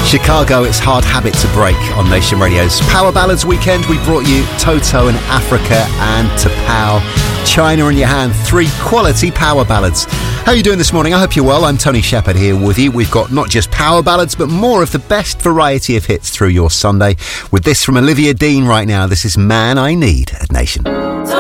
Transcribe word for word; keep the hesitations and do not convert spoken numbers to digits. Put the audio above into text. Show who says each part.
Speaker 1: Chicago, it's Hard Habit to Break on Nation Radio's Power Ballads Weekend. We brought you Toto and Africa and T'Pau, China in Your Hand, three quality power ballads. How are you doing this morning? I hope you're well. I'm Tony Shepherd here with you. We've got not just power ballads, but more of the best variety of hits through your Sunday. With this from Olivia Dean right now, this is Man I Need at Nation.